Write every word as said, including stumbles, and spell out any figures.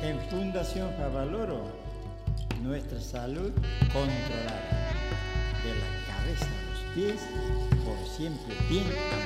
En Fundación Favaloro, nuestra salud controlada, de la cabeza a los pies, por siempre bien